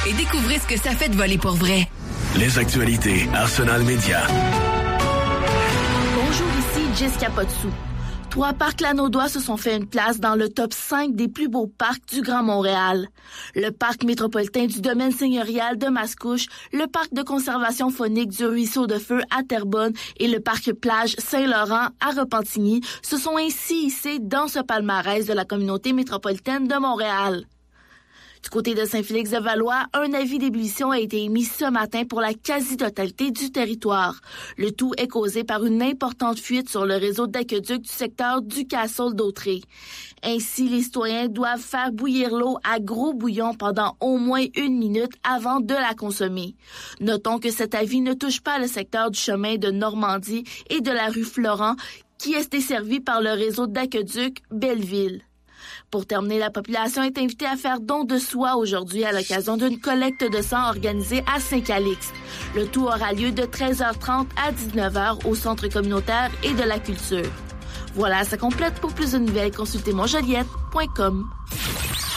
et découvrez ce que ça fait de voler pour vrai. Les actualités Arsenal Média. Bonjour, ici Jessica Potsou. 3 parcs lanaudois se sont fait une place dans le top 5 des plus beaux parcs du Grand Montréal. Le parc métropolitain du domaine seigneurial de Mascouche, le parc de conservation faunique du Ruisseau de Feu à Terrebonne et le parc plage Saint-Laurent à Repentigny se sont ainsi hissés dans ce palmarès de la communauté métropolitaine de Montréal. Du côté de Saint-Félix-de-Valois, un avis d'ébullition a été émis ce matin pour la quasi-totalité du territoire. Le tout est causé par une importante fuite sur le réseau d'aqueduc du secteur du Castle-d'Autrey. Ainsi, les citoyens doivent faire bouillir l'eau à gros bouillon pendant au moins 1 minute avant de la consommer. Notons que cet avis ne touche pas le secteur du chemin de Normandie et de la rue Florent, qui est desservi par le réseau d'aqueduc Belleville. Pour terminer, la population est invitée à faire don de soi aujourd'hui à l'occasion d'une collecte de sang organisée à Saint-Calixte. Le tout aura lieu de 13h30 à 19h au Centre communautaire et de la culture. Voilà, ça complète. Pour plus de nouvelles, consultez monjoliette.com.